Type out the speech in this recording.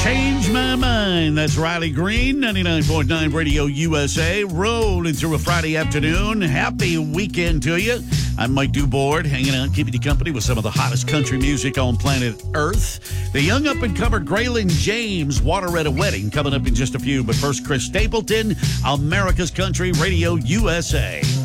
Change My Mind. That's Riley Green, 99.9 Radio USA, rolling through a Friday afternoon. Happy weekend to you. I'm Mike Dubord, hanging out, keeping you company with some of the hottest country music on planet Earth. The young up-and-comer Graylin James, Water at a Wedding, coming up in just a few. But first, Chris Stapleton, America's Country Radio USA.